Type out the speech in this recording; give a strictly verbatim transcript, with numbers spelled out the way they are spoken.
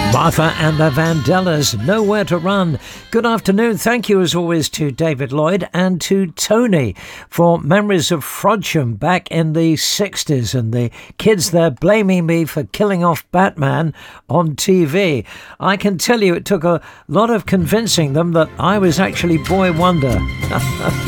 Martha and the Vandellas, Nowhere to Run. Good afternoon. Thank you as always to David Lloyd and to Tony for memories of Frodsham back in the sixties and the kids there blaming me for killing off Batman on T V. I can tell you it took a lot of convincing them that I was actually Boy Wonder.